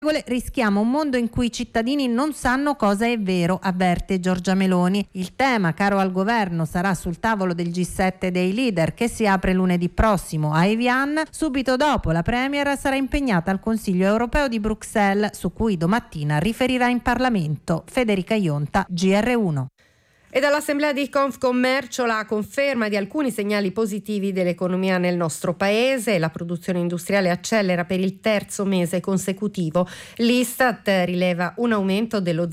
Rischiamo un mondo in cui i cittadini non sanno cosa è vero, avverte Giorgia Meloni. Il tema, caro al governo, sarà sul tavolo del G7 dei leader che si apre lunedì prossimo a Evian. Subito dopo la Premier sarà impegnata al Consiglio europeo di Bruxelles, su cui domattina riferirà in Parlamento. Federica Ionta, GR1. E dall'Assemblea di Confcommercio la conferma di alcuni segnali positivi dell'economia nel nostro paese. La produzione industriale accelera per il terzo mese consecutivo. L'Istat rileva un aumento dello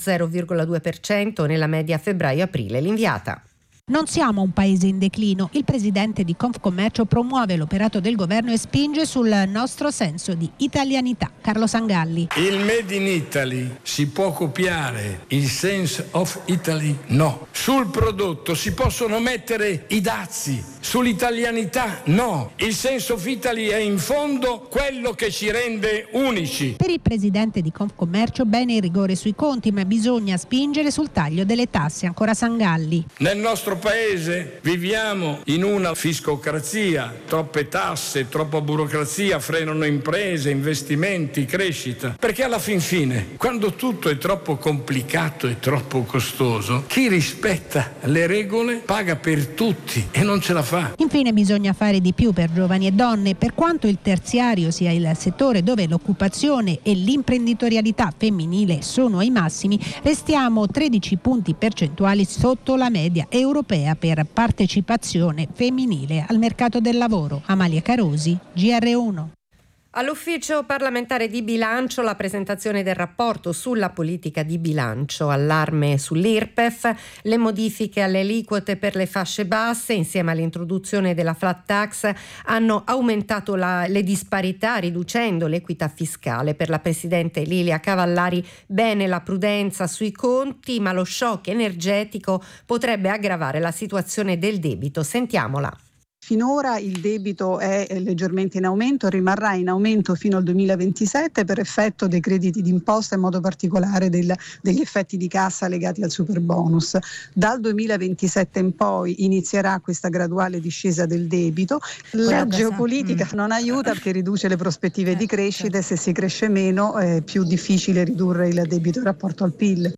0,2% nella media febbraio-aprile. L'inviata. Non siamo un paese in declino. Il presidente di Confcommercio promuove l'operato del governo e spinge sul nostro senso di italianità. Carlo Sangalli. Il Made in Italy si può copiare, il Sense of Italy no. Sul prodotto si possono mettere i dazi, sull'italianità no. Il Sense of Italy è in fondo quello che ci rende unici. Per il presidente di Confcommercio bene il rigore sui conti, ma bisogna spingere sul taglio delle tasse. Ancora Sangalli. Nel nostro paese viviamo in una fiscocrazia, troppe tasse, troppa burocrazia frenano imprese, investimenti, crescita. Perché alla fin fine, quando tutto è troppo complicato e troppo costoso, chi rispetta le regole paga per tutti e non ce la fa. Infine bisogna fare di più per giovani e donne. Per quanto il terziario sia il settore dove l'occupazione e l'imprenditorialità femminile sono ai massimi, restiamo 13 punti percentuali sotto la media europea per partecipazione femminile al mercato del lavoro. Amalia Carosi, GR1. All'ufficio parlamentare di bilancio la presentazione del rapporto sulla politica di bilancio, allarme sull'IRPEF, le modifiche alle aliquote per le fasce basse insieme all'introduzione della flat tax hanno aumentato le disparità riducendo l'equità fiscale. Per la presidente Lilia Cavallari bene la prudenza sui conti, ma lo shock energetico potrebbe aggravare la situazione del debito. Sentiamola. Finora il debito è leggermente in aumento, rimarrà in aumento fino al 2027 per effetto dei crediti d'imposta, in modo particolare degli effetti di cassa legati al superbonus. Dal 2027 in poi inizierà questa graduale discesa del debito. La geopolitica non aiuta perché riduce le prospettive di crescita e se si cresce meno è più difficile ridurre il debito in rapporto al PIL.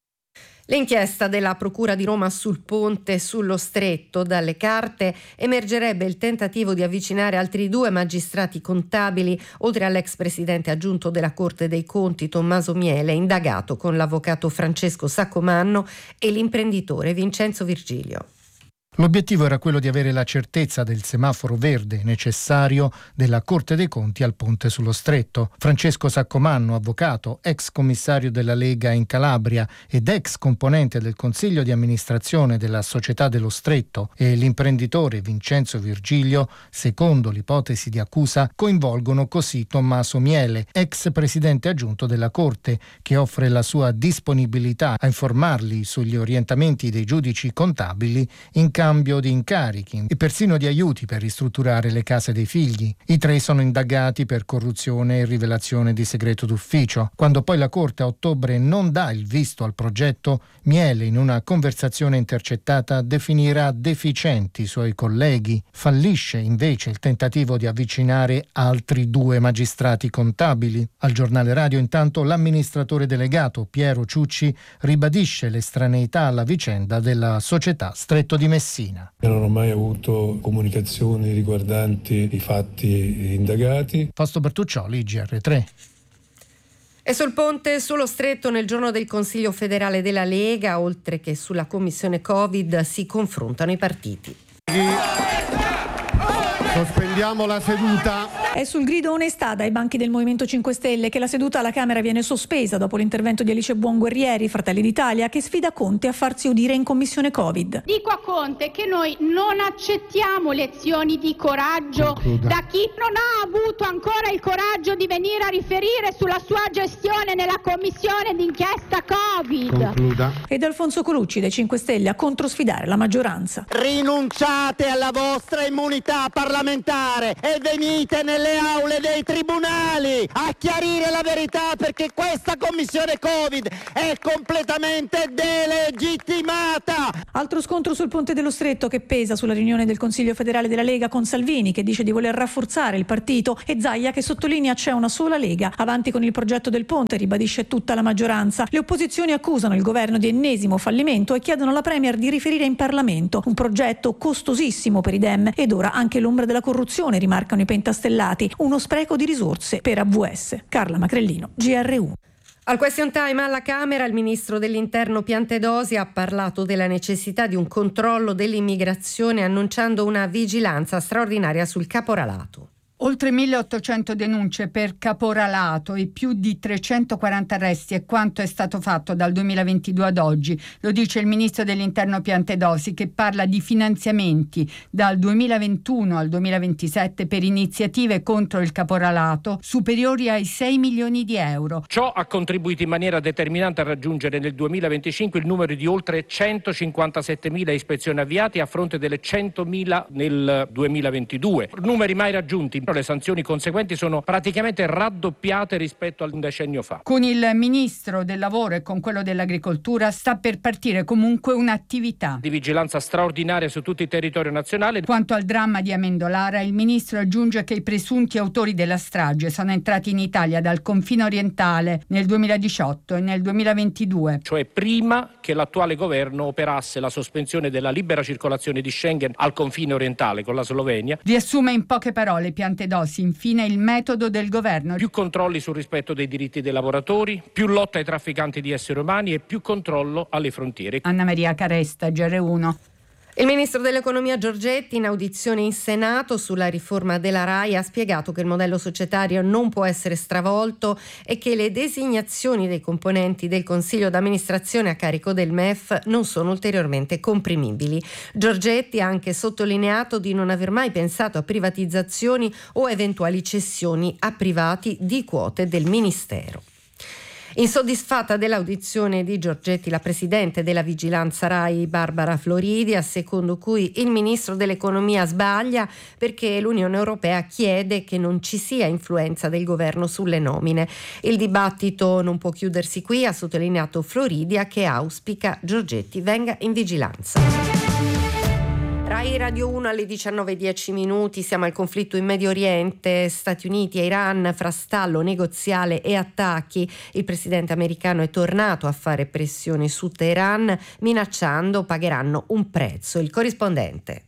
L'inchiesta della Procura di Roma sul ponte sullo Stretto. Dalle carte emergerebbe il tentativo di avvicinare altri 2 magistrati contabili, oltre all'ex presidente aggiunto della Corte dei Conti Tommaso Miele, indagato con l'avvocato Francesco Saccomanno e l'imprenditore Vincenzo Virgilio. L'obiettivo era quello di avere la certezza del semaforo verde necessario della Corte dei Conti al ponte sullo Stretto. Francesco Saccomanno, avvocato, ex commissario della Lega in Calabria ed ex componente del Consiglio di amministrazione della Società dello Stretto, e l'imprenditore Vincenzo Virgilio, secondo l'ipotesi di accusa, coinvolgono così Tommaso Miele, ex presidente aggiunto della Corte, che offre la sua disponibilità a informarli sugli orientamenti dei giudici contabili in cambio di incarichi e persino di aiuti per ristrutturare le case dei figli. I 3 sono indagati per corruzione e rivelazione di segreto d'ufficio. Quando poi la Corte a ottobre non dà il visto al progetto, Miele, in una conversazione intercettata, definirà deficienti i suoi colleghi. Fallisce invece il tentativo di avvicinare altri 2 magistrati contabili. Al giornale radio intanto l'amministratore delegato Piero Ciucci ribadisce l'estraneità alla vicenda della società Stretto di Messina. Non ho mai avuto comunicazioni riguardanti i fatti indagati. Fausto Bertuccioli, GR3. E sul ponte sullo Stretto nel giorno del Consiglio federale della Lega, oltre che sulla commissione Covid, si confrontano i partiti. Sospendiamo la seduta. È sul grido onestà dai banchi del Movimento 5 Stelle che la seduta alla Camera viene sospesa dopo l'intervento di Alice Buonguerrieri, Fratelli d'Italia, che sfida Conte a farsi udire in commissione Covid. Dico a Conte che noi non accettiamo lezioni di coraggio da chi non ha avuto ancora il coraggio di venire a riferire sulla sua gestione nella commissione d'inchiesta Covid. Ed Alfonso Colucci dei 5 Stelle a controsfidare la maggioranza. Rinunciate alla vostra immunità parlamentare. parlamentare e venite nelle aule dei tribunali a chiarire la verità, perché questa commissione Covid è completamente delegittimata. Altro scontro sul Ponte dello Stretto che pesa sulla riunione del Consiglio federale della Lega, con Salvini che dice di voler rafforzare il partito e Zaia che sottolinea c'è una sola Lega. Avanti con il progetto del ponte, ribadisce tutta la maggioranza. Le opposizioni accusano il governo di ennesimo fallimento e chiedono alla Premier di riferire in Parlamento. Un progetto costosissimo per i Dem ed ora anche l'ombra della corruzione, rimarcano i pentastellati. Uno spreco di risorse per AVS. Carla Macrellino, GR1. Al question time alla Camera il ministro dell'Interno Piantedosi ha parlato della necessità di un controllo dell'immigrazione, annunciando una vigilanza straordinaria sul caporalato. Oltre 1.800 denunce per caporalato e più di 340 arresti è quanto è stato fatto dal 2022 ad oggi. Lo dice il ministro dell'Interno Piantedosi, che parla di finanziamenti dal 2021 al 2027 per iniziative contro il caporalato superiori ai 6 milioni di euro. Ciò ha contribuito in maniera determinante a raggiungere nel 2025 il numero di oltre 157.000 ispezioni avviate a fronte delle 100.000 nel 2022. Numeri mai raggiunti. Le sanzioni conseguenti sono praticamente raddoppiate rispetto a un decennio fa. Con il ministro del lavoro e con quello dell'agricoltura sta per partire comunque un'attività di vigilanza straordinaria su tutto il territorio nazionale. Quanto al dramma di Amendolara, il ministro aggiunge che i presunti autori della strage sono entrati in Italia dal confine orientale nel 2018 e nel 2022. Cioè prima che l'attuale governo operasse la sospensione della libera circolazione di Schengen al confine orientale con la Slovenia. Riassume in poche parole Piantedosi infine il metodo del governo. Più controlli sul rispetto dei diritti dei lavoratori, più lotta ai trafficanti di esseri umani e più controllo alle frontiere. Anna Maria Caresta, GR1. Il ministro dell'Economia Giorgetti, in audizione in Senato sulla riforma della RAI, ha spiegato che il modello societario non può essere stravolto e che le designazioni dei componenti del Consiglio d'amministrazione a carico del MEF non sono ulteriormente comprimibili. Giorgetti ha anche sottolineato di non aver mai pensato a privatizzazioni o eventuali cessioni a privati di quote del Ministero. Insoddisfatta dell'audizione di Giorgetti, la presidente della vigilanza RAI Barbara Floridia, secondo cui il ministro dell'economia sbaglia perché l'Unione Europea chiede che non ci sia influenza del governo sulle nomine. Il dibattito non può chiudersi qui, ha sottolineato Floridia, che auspica Giorgetti venga in vigilanza. RAI Radio 1 alle 19:10. Siamo al conflitto in Medio Oriente, Stati Uniti e Iran, fra stallo negoziale e attacchi. Il presidente americano è tornato a fare pressioni su Teheran, minacciando pagheranno un prezzo. Il corrispondente.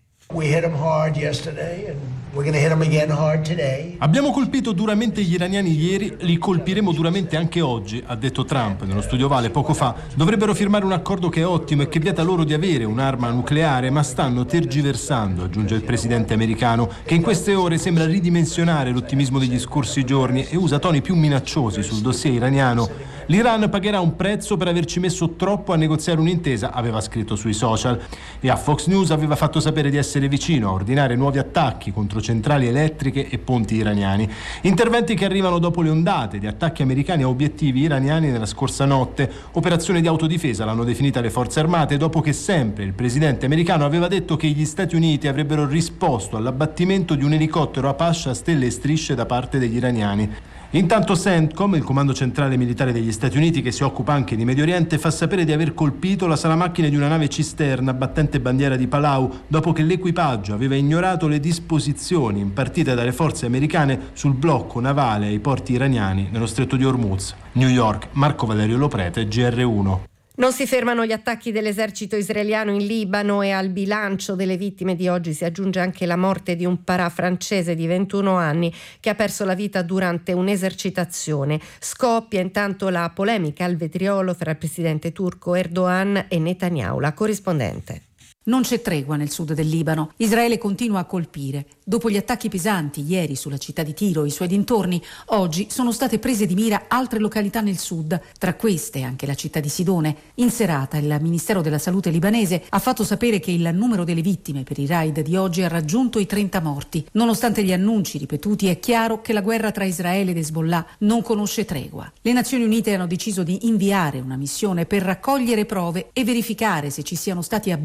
Abbiamo colpito duramente gli iraniani ieri, li colpiremo duramente anche oggi, ha detto Trump nello studio Ovale poco fa. Dovrebbero firmare un accordo che è ottimo e che vieta loro di avere un'arma nucleare, ma stanno tergiversando, aggiunge il presidente americano, che in queste ore sembra ridimensionare l'ottimismo degli scorsi giorni e usa toni più minacciosi sul dossier iraniano. L'Iran pagherà un prezzo per averci messo troppo a negoziare un'intesa, aveva scritto sui social, e a Fox News aveva fatto sapere di essere vicino a ordinare nuovi attacchi contro centrali elettriche e ponti iraniani. Interventi che arrivano dopo le ondate di attacchi americani a obiettivi iraniani nella scorsa notte. Operazione di autodifesa l'hanno definita le forze armate, dopo che sempre il presidente americano aveva detto che gli Stati Uniti avrebbero risposto all'abbattimento di un elicottero Apache a stelle e strisce da parte degli iraniani. Intanto CENTCOM, il comando centrale militare degli Stati Uniti che si occupa anche di Medio Oriente, fa sapere di aver colpito la salamacchina di una nave cisterna battente bandiera di Palau dopo che l'equipaggio aveva ignorato le disposizioni impartite dalle forze americane sul blocco navale ai porti iraniani nello stretto di Hormuz. New York, Marco Valerio Loprete, GR1. Non si fermano gli attacchi dell'esercito israeliano in Libano e al bilancio delle vittime di oggi si aggiunge anche la morte di un parà francese di 21 anni che ha perso la vita durante un'esercitazione. Scoppia intanto la polemica al vetriolo fra il presidente turco Erdogan e Netanyahu. La corrispondente. Non c'è tregua nel sud del Libano. Israele continua a colpire. Dopo gli attacchi pesanti ieri sulla città di Tiro e i suoi dintorni, oggi sono state prese di mira altre località nel sud, tra queste anche la città di Sidone. In serata il Ministero della Salute libanese ha fatto sapere che il numero delle vittime per i raid di oggi ha raggiunto i 30 morti. Nonostante gli annunci ripetuti, è chiaro che la guerra tra Israele ed Hezbollah non conosce tregua. Le Nazioni Unite hanno deciso di inviare una missione per raccogliere prove e verificare se ci siano stati abusi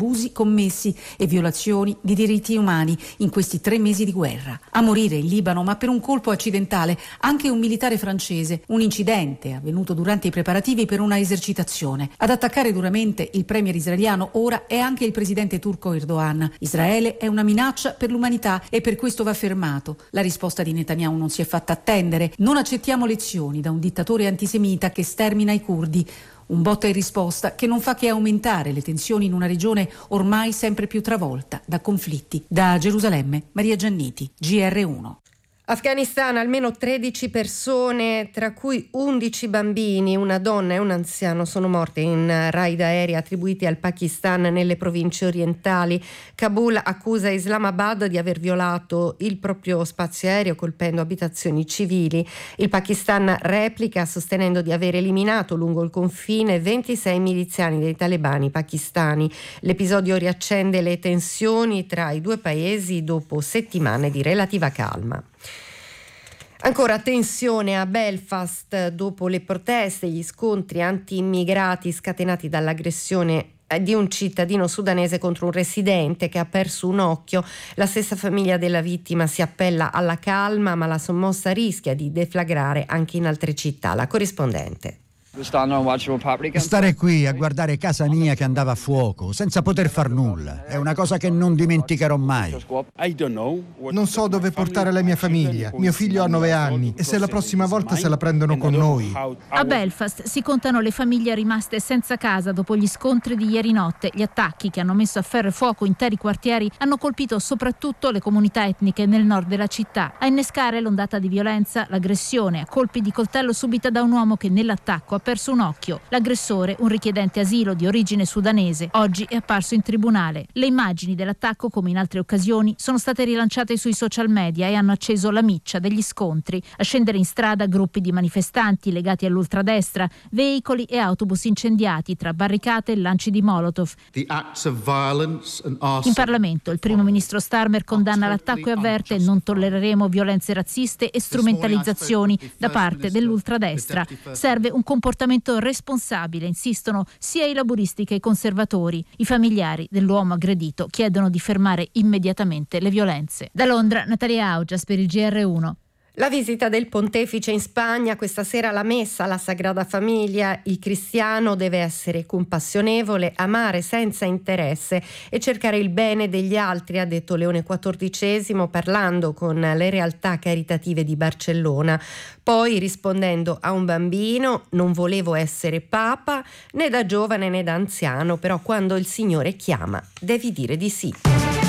commessi e violazioni di diritti umani in questi 3 mesi di guerra. A morire in Libano, ma per un colpo accidentale, anche un militare francese, un incidente avvenuto durante i preparativi per una esercitazione. Ad attaccare duramente il premier israeliano ora è anche il presidente turco Erdogan. Israele è una minaccia per l'umanità e per questo va fermato. La risposta di Netanyahu non si è fatta attendere. Non accettiamo lezioni da un dittatore antisemita che stermina i curdi. Un botta e risposta che non fa che aumentare le tensioni in una regione ormai sempre più travolta da conflitti. Da Gerusalemme, Maria Gianniti, GR1. Afghanistan, almeno 13 persone, tra cui 11 bambini, una donna e un anziano, sono morte in raid aerei attribuiti al Pakistan nelle province orientali. Kabul accusa Islamabad di aver violato il proprio spazio aereo colpendo abitazioni civili. Il Pakistan replica sostenendo di aver eliminato lungo il confine 26 miliziani dei talebani pakistani. L'episodio riaccende le tensioni tra i due paesi dopo settimane di relativa calma. Ancora tensione a Belfast dopo le proteste e gli scontri anti-immigrati scatenati dall'aggressione di un cittadino sudanese contro un residente che ha perso un occhio. La stessa famiglia della vittima si appella alla calma, ma la sommossa rischia di deflagrare anche in altre città. La corrispondente. Stare qui a guardare casa mia che andava a fuoco senza poter far nulla è una cosa che non dimenticherò mai. Non so dove portare la mia famiglia. Mio figlio ha 9 anni e se la prossima volta se la prendono con noi. A Belfast si contano le famiglie rimaste senza casa dopo gli scontri di ieri notte. Gli attacchi che hanno messo a ferro e fuoco interi quartieri hanno colpito soprattutto le comunità etniche nel nord della città. A innescare l'ondata di violenza, l'aggressione a colpi di coltello subita da un uomo che nell'attacco ha perso un occhio. L'aggressore, un richiedente asilo di origine sudanese, oggi è apparso in tribunale. Le immagini dell'attacco, come in altre occasioni, sono state rilanciate sui social media e hanno acceso la miccia degli scontri. A scendere in strada gruppi di manifestanti legati all'ultradestra, veicoli e autobus incendiati tra barricate e lanci di Molotov. In Parlamento il primo ministro Starmer condanna l'attacco e avverte: non tollereremo violenze razziste e strumentalizzazioni da parte dell'ultradestra. Serve un comportamento responsabile, insistono sia i laburisti che i conservatori. I familiari dell'uomo aggredito chiedono di fermare immediatamente le violenze. Da Londra, Natalia Augias per il GR1. La visita del pontefice in Spagna, questa sera la messa alla Sagrada Famiglia. Il cristiano deve essere compassionevole, amare senza interesse e cercare il bene degli altri, ha detto Leone XIV parlando con le realtà caritative di Barcellona. Poi, rispondendo a un bambino: non volevo essere papa né da giovane né da anziano, però quando il Signore chiama devi dire di sì.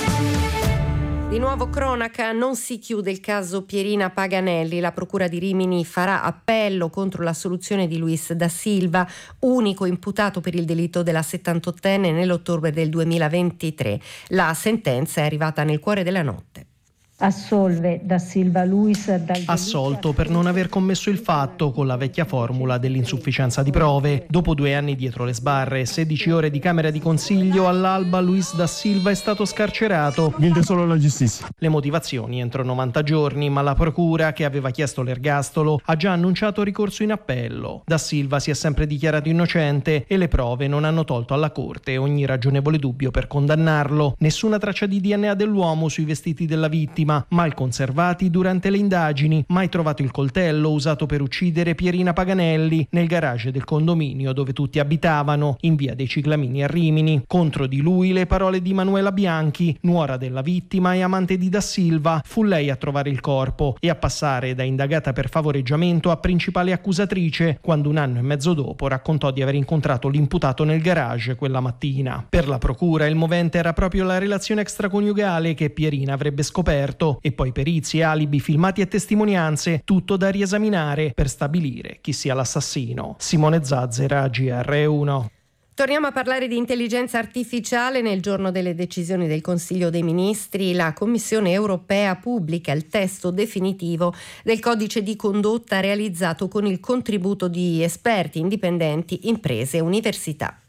Di nuovo cronaca, non si chiude il caso Pierina Paganelli. La Procura di Rimini farà appello contro l'assoluzione di Luis da Silva, unico imputato per il delitto della 78enne nell'ottobre del 2023. La sentenza è arrivata nel cuore della notte. Assolve da Silva Luis dal assolto per non aver commesso il fatto con la vecchia formula dell'insufficienza di prove. Dopo 2 anni dietro le sbarre e 16 ore di camera di consiglio, all'alba Luis da Silva è stato scarcerato. Vince solo la giustizia. Le motivazioni entro 90 giorni, ma la procura, che aveva chiesto l'ergastolo, ha già annunciato ricorso in appello. Da Silva si è sempre dichiarato innocente e le prove non hanno tolto alla Corte ogni ragionevole dubbio per condannarlo. Nessuna traccia di DNA dell'uomo sui vestiti della vittima, mal conservati durante le indagini. Mai trovato il coltello usato per uccidere Pierina Paganelli nel garage del condominio dove tutti abitavano, in via dei Ciclamini a Rimini. Contro di lui le parole di Manuela Bianchi, nuora della vittima e amante di Da Silva. Fu lei a trovare il corpo e a passare da indagata per favoreggiamento a principale accusatrice quando 1 anno e mezzo dopo raccontò di aver incontrato l'imputato nel garage quella mattina. Per la procura il movente era proprio la relazione extraconiugale che Pierina avrebbe scoperto, e poi perizie, alibi, filmati e testimonianze, tutto da riesaminare per stabilire chi sia l'assassino. Simone Zazzera, GR1. Torniamo a parlare di intelligenza artificiale. Nel giorno delle decisioni del Consiglio dei Ministri, la Commissione europea pubblica il testo definitivo del codice di condotta realizzato con il contributo di esperti indipendenti, imprese e università.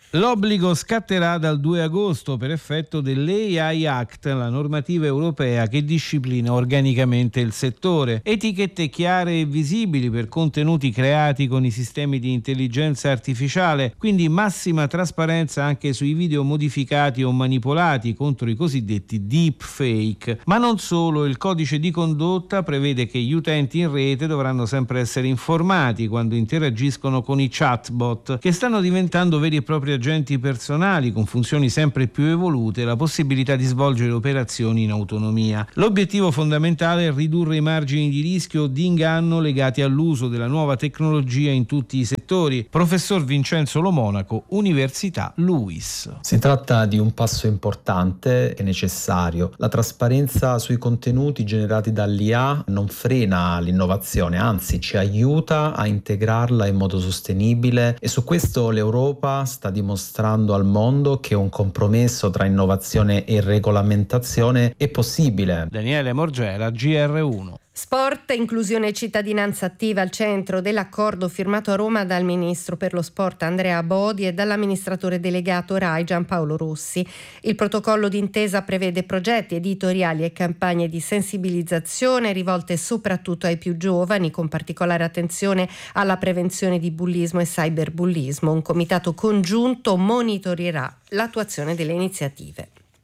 L'obbligo scatterà dal 2 agosto per effetto dell'AI Act, la normativa europea che disciplina organicamente il settore. Etichette chiare e visibili per contenuti creati con i sistemi di intelligenza artificiale, quindi massima trasparenza anche sui video modificati o manipolati contro i cosiddetti deepfake. Ma non solo, il codice di condotta prevede che gli utenti in rete dovranno sempre essere informati quando interagiscono con i chatbot, che stanno diventando veri e propri agenti personali con funzioni sempre più evolute e la possibilità di svolgere operazioni in autonomia. L'obiettivo fondamentale è ridurre i margini di rischio o di inganno legati all'uso della nuova tecnologia in tutti i settori. Professor Vincenzo Lo Monaco, Università LUISS. Si tratta di un passo importante e necessario. La trasparenza sui contenuti generati dall'IA non frena l'innovazione, anzi ci aiuta a integrarla in modo sostenibile, e su questo l'Europa sta dimostrando al mondo che un compromesso tra innovazione e regolamentazione è possibile. Daniele Morgera, GR1. Sport, inclusione e cittadinanza attiva al centro dell'accordo firmato a Roma dal ministro per lo sport Andrea Bodi e dall'amministratore delegato RAI Giampaolo Rossi. Il protocollo d'intesa prevede progetti editoriali e campagne di sensibilizzazione rivolte soprattutto ai più giovani, con particolare attenzione alla prevenzione di bullismo e cyberbullismo. Un comitato congiunto monitorerà l'attuazione delle iniziative.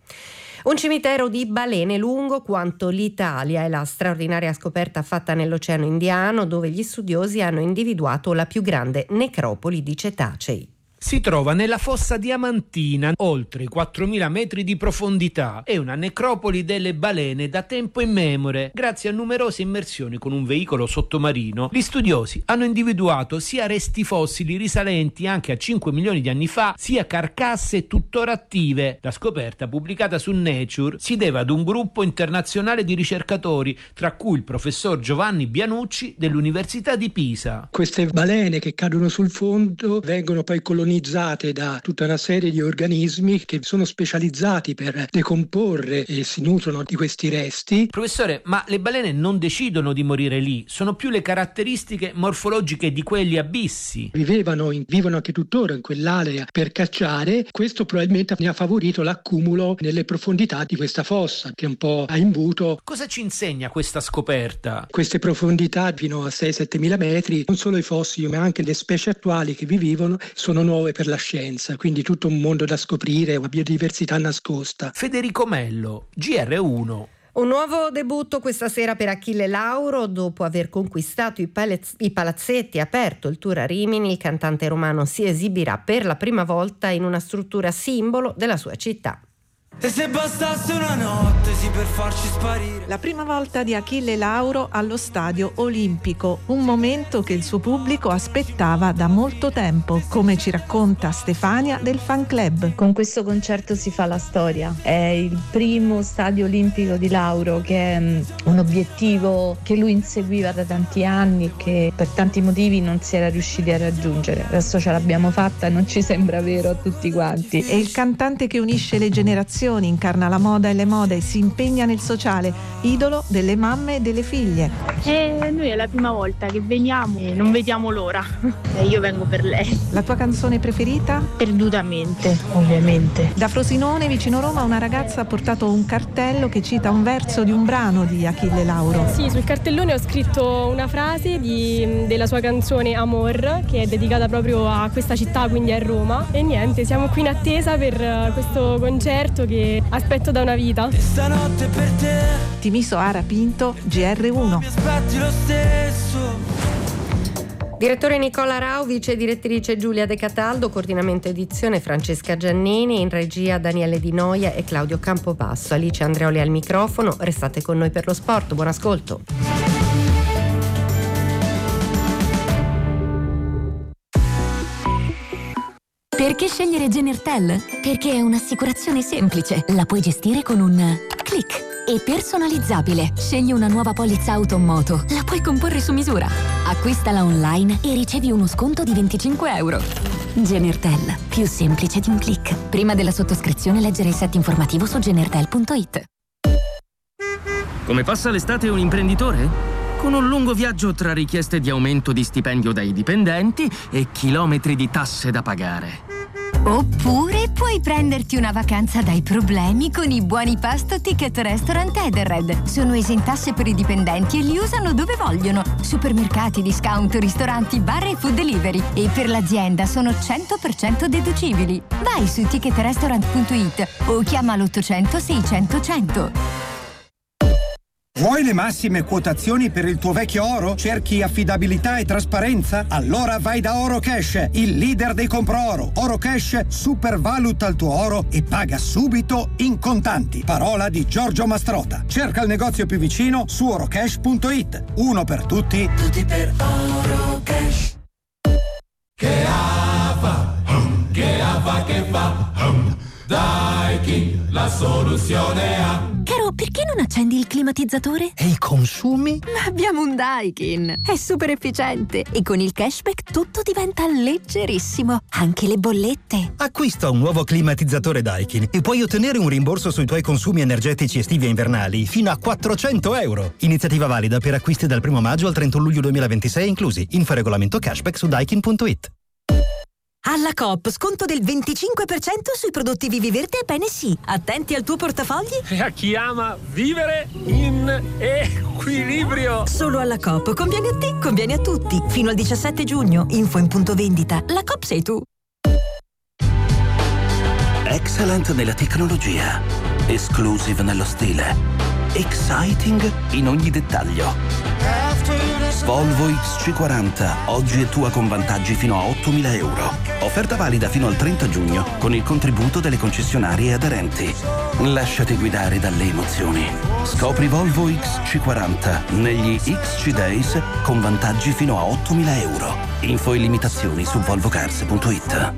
Un cimitero di balene lungo quanto l'Italia è la straordinaria scoperta fatta nell'Oceano Indiano, dove gli studiosi hanno individuato la più grande necropoli di cetacei. Si trova nella fossa diamantina, oltre i 4.000 metri di profondità. È una necropoli delle balene da tempo immemore. Grazie a numerose immersioni con un veicolo sottomarino, gli studiosi hanno individuato sia resti fossili risalenti anche a 5 milioni di anni fa, sia carcasse tuttora attive. La scoperta, pubblicata su Nature, si deve ad un gruppo internazionale di ricercatori, tra cui il professor Giovanni Bianucci dell'Università di Pisa. Queste balene che cadono sul fondo vengono poi colonizzate da tutta una serie di organismi che sono specializzati per decomporre e si nutrono di questi resti. Professore, ma le balene non decidono di morire lì, sono più le caratteristiche morfologiche di quegli abissi. Vivono anche tuttora in quell'area per cacciare. Questo probabilmente ne ha favorito l'accumulo nelle profondità di questa fossa, che un po' ha imbuto. Cosa ci insegna questa scoperta? Queste profondità fino a 6-7 mila metri, non solo i fossili ma anche le specie attuali che vi vivono sono nuove per la scienza, quindi tutto un mondo da scoprire, una biodiversità nascosta. Federico Mello, GR1. Un nuovo debutto questa sera per Achille Lauro. Dopo aver conquistato i palazzetti e aperto il tour a Rimini, il cantante romano si esibirà per la prima volta in una struttura simbolo della sua città. E se bastasse una notte sì per farci sparire. La prima volta di Achille Lauro allo Stadio Olimpico, un momento che il suo pubblico aspettava da molto tempo, come ci racconta Stefania del fan club. Con questo concerto si fa la storia. È il primo Stadio Olimpico di Lauro, che è un obiettivo che lui inseguiva da tanti anni, che per tanti motivi non si era riusciti a raggiungere. Adesso ce l'abbiamo fatta e non ci sembra vero a tutti quanti. È il cantante che unisce le generazioni, incarna la moda e le mode, si impegna nel sociale, idolo delle mamme e delle figlie. E noi è la prima volta che veniamo e non vediamo l'ora. E io vengo per lei. La tua canzone preferita? Perdutamente, ovviamente. Da Frosinone, vicino Roma, una ragazza ha portato un cartello che cita un verso di un brano di Achille Lauro. Sì, sul cartellone ho scritto una frase della sua canzone Amor, che è dedicata proprio a questa città, quindi a Roma. E niente, siamo qui in attesa per questo concerto che aspetto da una vita. Stanotte per te. Timiso Ara Pinto, GR1. Mi aspetti lo stesso. Direttore Nicola Rau, vice direttrice Giulia De Cataldo, coordinamento edizione Francesca Giannini, in regia Daniele Di Noia e Claudio Campobasso. Alice Andreoli al microfono. Restate con noi per lo sport. Buon ascolto. Perché scegliere Genertel? Perché è un'assicurazione semplice, la puoi gestire con un click e personalizzabile. Scegli una nuova polizza auto o moto, la puoi comporre su misura. Acquistala online e ricevi uno sconto di €25. Genertel, più semplice di un click. Prima della sottoscrizione leggere il set informativo su genertel.it. Come passa l'estate un imprenditore? Con un lungo viaggio tra richieste di aumento di stipendio dai dipendenti e chilometri di tasse da pagare. Oppure puoi prenderti una vacanza dai problemi con i buoni pasto Ticket Restaurant Edenred. Sono esentasse per i dipendenti e li usano dove vogliono. Supermercati, discount, ristoranti, bar e food delivery. E per l'azienda sono 100% deducibili. Vai su ticketrestaurant.it o chiama l'800 600 100. Vuoi le massime quotazioni per il tuo vecchio oro? Cerchi affidabilità e trasparenza? Allora vai da Orocash, il leader dei compro-oro. Orocash supervaluta il tuo oro e paga subito in contanti. Parola di Giorgio Mastrota. Cerca il negozio più vicino su orocash.it. Uno per tutti, tutti per Orocash. Che ava che fa, Daikin, la soluzione ha. Caro, perché non accendi il climatizzatore? E i consumi? Ma abbiamo un Daikin! È super efficiente e con il cashback tutto diventa leggerissimo, anche le bollette. Acquista un nuovo climatizzatore Daikin e puoi ottenere un rimborso sui tuoi consumi energetici estivi e invernali fino a €400. Iniziativa valida per acquisti dal 1 maggio al 31 luglio 2026 inclusi. Info regolamento cashback su daikin.it. Alla Coop, sconto del 25% sui prodotti Viviverde e Benessì. Attenti al tuo portafogli. E a chi ama vivere in equilibrio. Solo alla Coop. Conviene a te, conviene a tutti. Fino al 17 giugno. Info in punto vendita. La Coop sei tu. Excellent nella tecnologia. Exclusive nello stile. Exciting in ogni dettaglio. Volvo XC40, oggi è tua con vantaggi fino a €8.000. Offerta valida fino al 30 giugno con il contributo delle concessionarie aderenti. Lasciati guidare dalle emozioni. Scopri Volvo XC40 negli XC Days con vantaggi fino a €8.000. Info e limitazioni su volvocars.it.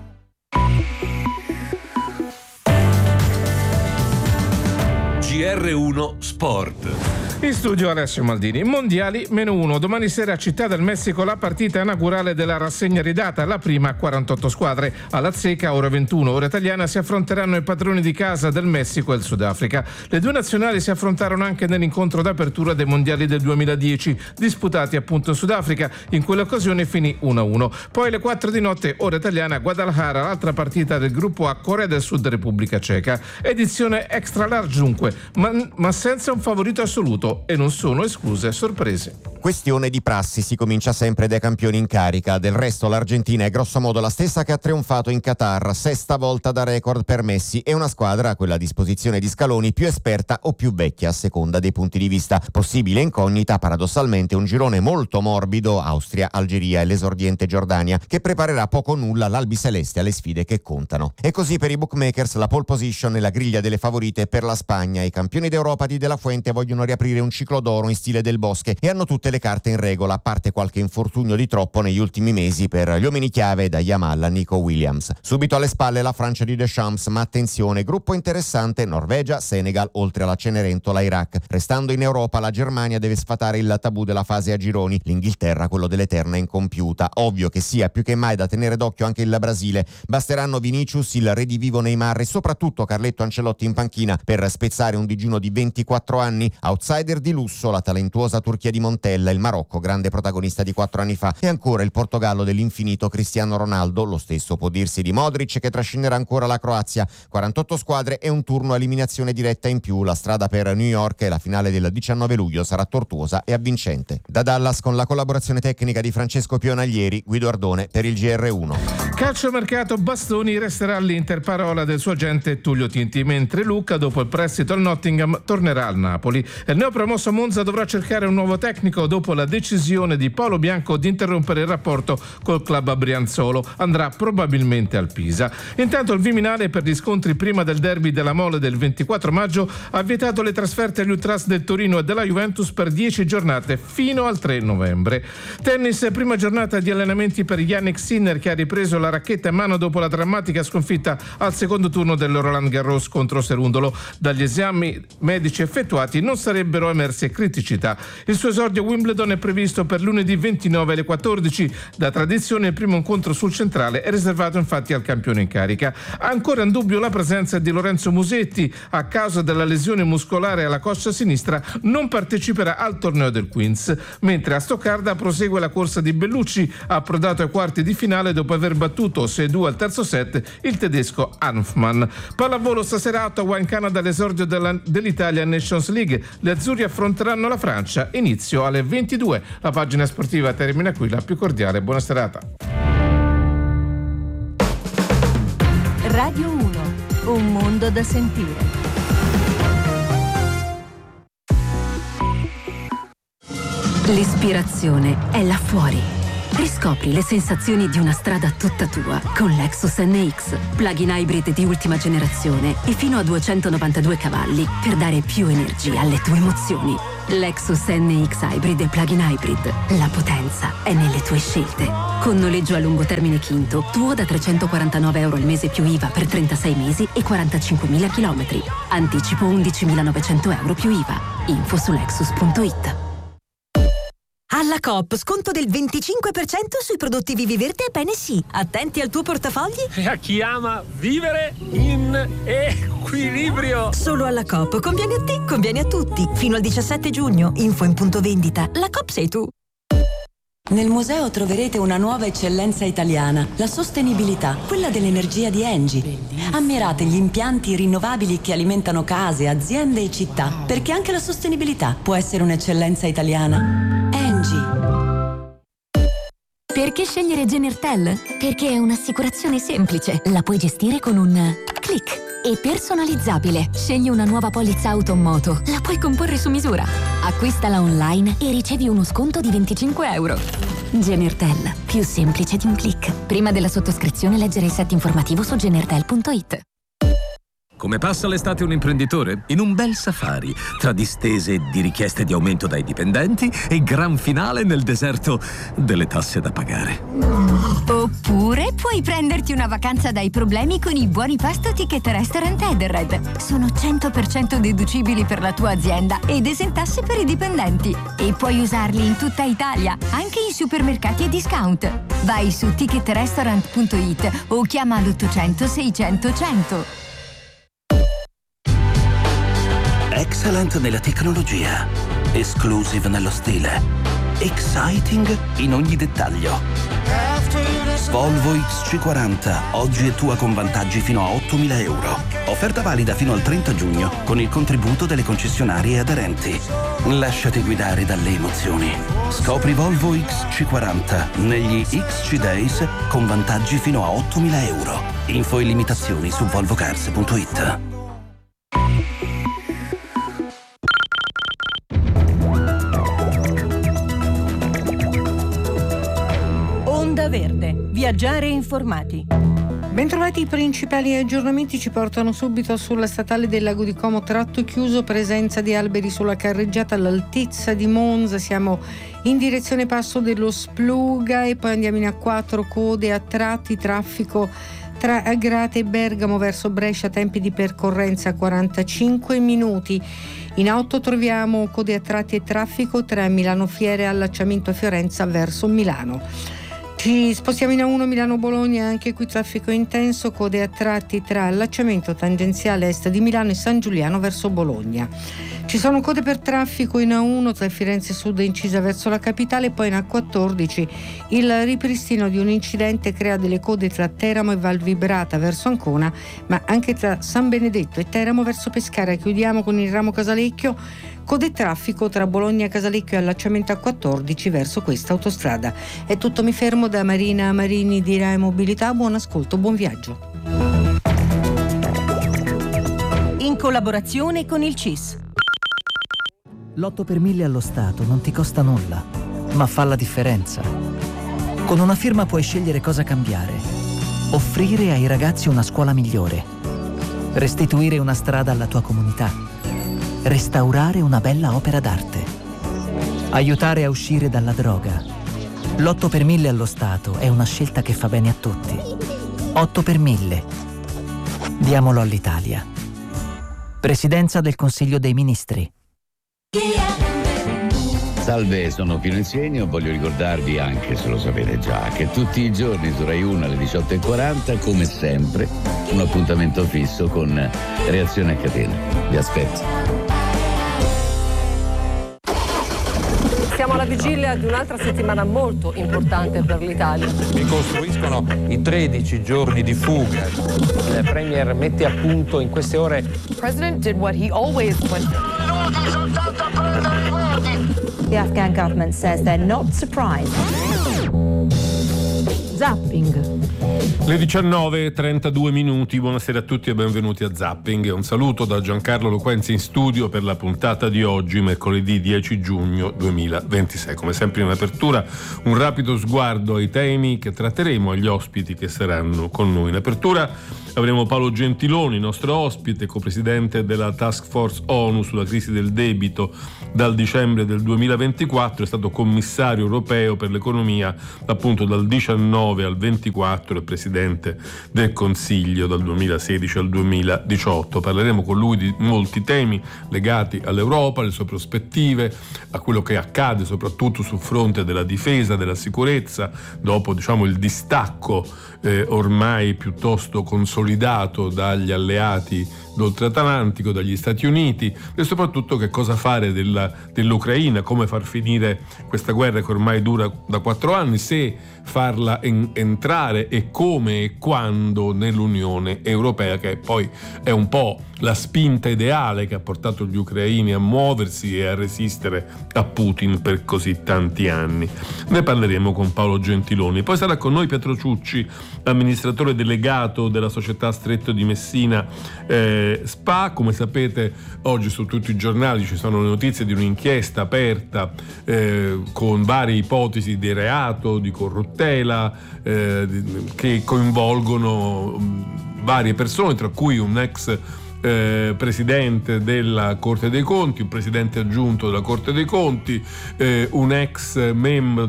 GR1 Sport. In studio Alessio Maldini. Mondiali -1. Domani sera a Città del Messico la partita inaugurale della rassegna ridata, la prima a 48 squadre. Alla Zecca, ora 21, ora italiana, si affronteranno i padroni di casa del Messico e il Sudafrica. Le due nazionali si affrontarono anche nell'incontro d'apertura dei mondiali del 2010, disputati appunto in Sudafrica. In quell'occasione finì 1-1. Poi alle 4 di notte, ora italiana, Guadalajara, l'altra partita del gruppo A, Corea del Sud, Repubblica Ceca. Edizione extra large dunque, ma senza un favorito assoluto. E non sono escluse sorprese. Questione di prassi, si comincia sempre dai campioni in carica. Del resto l'Argentina è grossomodo la stessa che ha trionfato in Qatar, sesta volta da record per Messi, e una squadra, quella a disposizione di Scaloni, più esperta o più vecchia a seconda dei punti di vista. Possibile incognita, paradossalmente, un girone molto morbido, Austria, Algeria e l'esordiente Giordania, che preparerà poco o nulla l'albiceleste alle sfide che contano. E così per i bookmakers la pole position e la griglia delle favorite per la Spagna. I campioni d'Europa di De La Fuente vogliono riaprire un ciclo d'oro in stile Del Bosque e hanno tutte le carte in regola, a parte qualche infortunio di troppo negli ultimi mesi per gli uomini chiave da Yamal a Nico Williams. Subito alle spalle la Francia di Deschamps, ma attenzione, gruppo interessante: Norvegia, Senegal, oltre alla Cenerentola, Iraq. Restando in Europa, la Germania deve sfatare il tabù della fase a gironi, l'Inghilterra quello dell'eterna incompiuta. Ovvio che sia più che mai da tenere d'occhio anche il Brasile. Basteranno Vinicius, il redivivo Neymar e soprattutto Carletto Ancelotti in panchina per spezzare un digiuno di 24 anni. Outsider di lusso, la talentuosa Turchia di Montella, il Marocco, grande protagonista di 4 anni fa, e ancora il Portogallo dell'infinito Cristiano Ronaldo. Lo stesso può dirsi di Modric, che trascinerà ancora la Croazia. 48 squadre e un turno a eliminazione diretta in più. La strada per New York e la finale del 19 luglio sarà tortuosa e avvincente. Da Dallas, con la collaborazione tecnica di Francesco Pionaglieri, Guido Ardone per il GR1. Calciomercato, Bastoni resterà all'Inter, parola del suo agente Tullio Tinti, mentre Luca, dopo il prestito al Nottingham, tornerà al Napoli. Il neopromosso Monza dovrà cercare un nuovo tecnico dopo la decisione di Paolo Bianco di interrompere il rapporto col club brianzolo. Andrà probabilmente al Pisa. Intanto il Viminale, per gli scontri prima del derby della Mole del 24 maggio, ha vietato le trasferte agli Ultras del Torino e della Juventus per 10 giornate fino al 3 novembre. Tennis, prima giornata di allenamenti per Yannick Sinner, che ha ripreso la racchetta in mano dopo la drammatica sconfitta al secondo turno del Roland Garros contro Serundolo. Dagli esami medici effettuati non sarebbero però emerse criticità. Il suo esordio a Wimbledon è previsto per lunedì 29 alle 14. Da tradizione il primo incontro sul centrale è riservato infatti al campione in carica. Ancora in dubbio la presenza di Lorenzo Musetti. A causa della lesione muscolare alla coscia sinistra non parteciperà al torneo del Queens, mentre a Stoccarda prosegue la corsa di Bellucci, approdato ai quarti di finale dopo aver battuto 6-2 al terzo set il tedesco Hanfmann. Pallavolo stasera a Ottawa in Canada l'esordio dell'Italia Nations League. Le azzurri affronteranno la Francia, inizio alle 22. La pagina sportiva termina qui, la più cordiale buona serata. Radio 1, un mondo da sentire. L'ispirazione è là fuori. Riscopri le sensazioni di una strada tutta tua con Lexus NX, plug-in hybrid di ultima generazione e fino a 292 cavalli per dare più energia alle tue emozioni. Lexus NX Hybrid e plug-in hybrid. La potenza è nelle tue scelte. Con noleggio a lungo termine Quinto, tuo da €349 al mese più IVA per 36 mesi e 45.000 chilometri. Anticipo €11.900 più IVA. Info su Lexus.it. Alla Coop, sconto del 25% sui prodotti Viviverde e Bene Sì. Attenti al tuo portafogli. E a chi ama vivere in equilibrio. Solo alla Coop. Conviene a te, conviene a tutti. Fino al 17 giugno. Info in punto vendita. La Coop sei tu. Nel museo troverete una nuova eccellenza italiana, la sostenibilità, quella dell'energia di Engie. Ammirate gli impianti rinnovabili che alimentano case, aziende e città, perché anche la sostenibilità può essere un'eccellenza italiana. Engie. Perché scegliere Genertel? Perché è un'assicurazione semplice. La puoi gestire con un click. E personalizzabile. Scegli una nuova polizza auto o moto. La puoi comporre su misura. Acquistala online e ricevi uno sconto di €25. Genertel. Più semplice di un click. Prima della sottoscrizione leggere il set informativo su genertel.it. Come passa l'estate un imprenditore? In un bel safari, tra distese di richieste di aumento dai dipendenti e gran finale nel deserto delle tasse da pagare. Oppure puoi prenderti una vacanza dai problemi con i buoni pasto Ticket Restaurant Edenred. Sono 100% deducibili per la tua azienda ed esentasse per i dipendenti. E puoi usarli in tutta Italia, anche in supermercati e discount. Vai su ticketrestaurant.it o chiama l'800 600 100. Excellent nella tecnologia, exclusive nello stile, exciting in ogni dettaglio. Volvo XC40, oggi è tua con vantaggi fino a €8.000. Offerta valida fino al 30 giugno con il contributo delle concessionarie aderenti. Lasciati guidare dalle emozioni. Scopri Volvo XC40 negli XC Days con vantaggi fino a €8.000. Info e limitazioni su volvocars.it. Onda Verde. Viaggiare informati. Bentrovati, i principali aggiornamenti ci portano subito sulla statale del Lago di Como, tratto chiuso, presenza di alberi sulla carreggiata all'altezza di Monza, siamo in direzione Passo dello Spluga e poi andiamo in A4, code a tratti, traffico tra Agrate e Bergamo verso Brescia, tempi di percorrenza 45 minuti. In auto troviamo code a tratti e traffico tra Milano Fiere e allacciamento a Fiorenza verso Milano. Ci spostiamo in A1 Milano-Bologna, anche qui traffico intenso, code a tratti tra allacciamento tangenziale est di Milano e San Giuliano verso Bologna. Ci sono code per traffico in A1 tra Firenze Sud e incisa verso la capitale, poi in A14 il ripristino di un incidente crea delle code tra Teramo e Val Vibrata verso Ancona, ma anche tra San Benedetto e Teramo verso Pescara. Chiudiamo con il ramo Casalecchio. Code e traffico tra Bologna Casalecchio e allacciamento A14 verso questa autostrada. È tutto, mi fermo da Marina Marini di Rai Mobilità. Buon ascolto, buon viaggio. In collaborazione con il CIS. L'8 per 1000 allo Stato non ti costa nulla, ma fa la differenza. Con una firma puoi scegliere cosa cambiare. Offrire ai ragazzi una scuola migliore. Restituire una strada alla tua comunità. Restaurare una bella opera d'arte. Aiutare a uscire dalla droga. L'8 per 1000 allo Stato è una scelta che fa bene a tutti. 8 per 1000. Diamolo all'Italia. Presidenza del Consiglio dei Ministri. Salve, sono Pino Insegno. Voglio ricordarvi, anche se lo sapete già, che tutti i giorni su Rai 1 alle 18:40, come sempre, un appuntamento fisso con Reazione a catena. Vi aspetto. Siamo alla vigilia di un'altra settimana molto importante per l'Italia. Ricostruiscono i 13 giorni di fuga. Il Premier mette a punto in queste ore. The President did what he always went. The Afghan government says they're not surprised. Zapping. Le 19:32, buonasera a tutti e benvenuti a Zapping. Un saluto da Giancarlo Loquenzi in studio per la puntata di oggi, mercoledì 10 giugno 2026. Come sempre in apertura un rapido sguardo ai temi che tratteremo e agli ospiti che saranno con noi. In apertura avremo Paolo Gentiloni, nostro ospite, copresidente della Task Force ONU sulla crisi del debito dal dicembre del 2024, è stato commissario europeo per l'economia appunto dal 19 al 24 e presidente del Consiglio dal 2016 al 2018. Parleremo con lui di molti temi legati all'Europa, alle sue prospettive, a quello che accade soprattutto sul fronte della difesa, della sicurezza, dopo il distacco ormai piuttosto consolidato dagli alleati d'oltreatlantico, dagli Stati Uniti, e soprattutto che cosa fare dell'Ucraina, come far finire questa guerra che ormai dura da 4 anni, se farla entrare e come e quando nell'Unione Europea, che poi è un po' la spinta ideale che ha portato gli ucraini a muoversi e a resistere a Putin per così tanti anni. Ne parleremo con Paolo Gentiloni. Poi sarà con noi Pietro Ciucci, amministratore delegato della società Stretto di Messina SpA. Come sapete, oggi su tutti i giornali ci sono le notizie di un'inchiesta aperta con varie ipotesi di reato, di corruttela, che coinvolgono varie persone, tra cui un ex presidente della Corte dei Conti, un presidente aggiunto della Corte dei Conti, un ex membro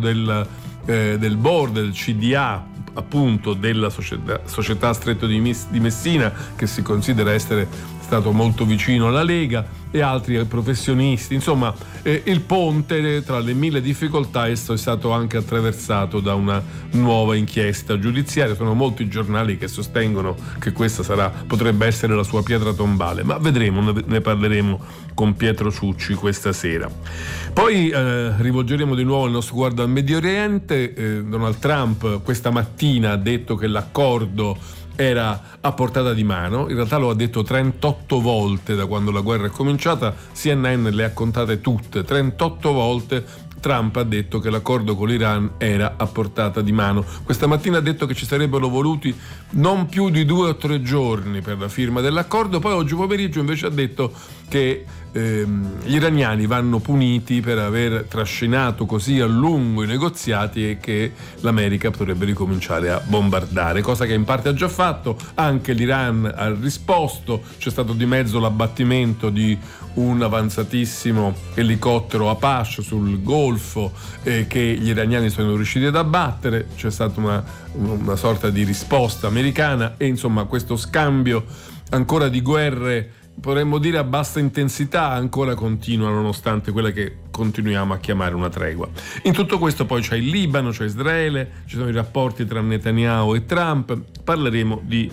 del board del CDA appunto della società Stretto di Messina, che si considera essere stato molto vicino alla Lega, e altri professionisti. Insomma, il ponte tra le mille difficoltà è stato anche attraversato da una nuova inchiesta giudiziaria. Sono molti giornali che sostengono che questa potrebbe essere la sua pietra tombale, ma vedremo, ne parleremo con Pietro Ciucci questa sera. Poi rivolgeremo di nuovo il nostro sguardo al Medio Oriente. Donald Trump questa mattina ha detto che l'accordo era a portata di mano. In realtà lo ha detto 38 volte da quando la guerra è cominciata. CNN le ha contate tutte. 38 volte Trump ha detto che l'accordo con l'Iran era a portata di mano. Questa mattina ha detto che ci sarebbero voluti non più di 2 o 3 giorni per la firma dell'accordo. Poi oggi pomeriggio invece ha detto che gli iraniani vanno puniti per aver trascinato così a lungo i negoziati e che l'America potrebbe ricominciare a bombardare, cosa che in parte ha già fatto. Anche l'Iran ha risposto. C'è stato di mezzo l'abbattimento di un avanzatissimo elicottero Apache sul Golfo che gli iraniani sono riusciti ad abbattere. C'è stata una sorta di risposta americana e insomma questo scambio ancora di guerre, potremmo dire a bassa intensità, ancora continua nonostante quella che continuiamo a chiamare una tregua. In tutto questo poi c'è il Libano, c'è Israele, ci sono i rapporti tra Netanyahu e Trump. Parleremo di